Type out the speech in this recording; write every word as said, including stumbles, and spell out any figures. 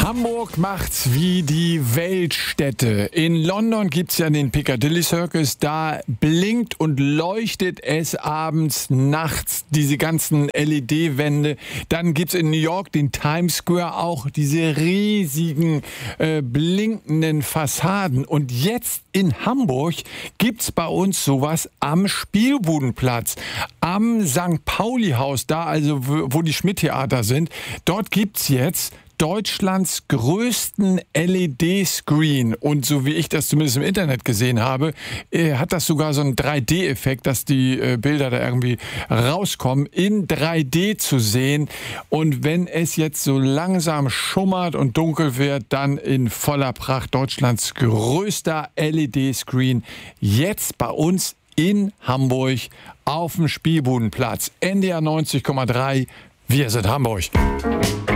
Hamburg macht's wie die Weltstädte. In London gibt's ja den Piccadilly Circus. Da blinkt und leuchtet es abends, nachts, diese ganzen L E D-Wände. Dann gibt's in New York den Times Square auch diese riesigen äh, blinkenden Fassaden. Und jetzt in Hamburg gibt's bei uns sowas am Spielbudenplatz, am Sankt Pauli-Haus, da also wo die Schmidt-Theater sind. Dort gibt's jetzt Deutschlands größten L E D-Screen. Und so wie ich das zumindest im Internet gesehen habe, äh, hat das sogar so einen drei D-Effekt, dass die äh, Bilder da irgendwie rauskommen, in drei D zu sehen. Und wenn es jetzt so langsam schummert und dunkel wird, dann in voller Pracht Deutschlands größter L E D-Screen. Jetzt bei uns in Hamburg auf dem Spielbudenplatz. N D R neunzig Komma drei. Wir sind Hamburg.